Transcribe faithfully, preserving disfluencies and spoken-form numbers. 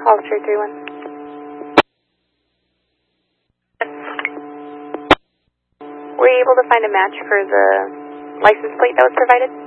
Officer three one. Were you able to find a match for the license plate that was provided?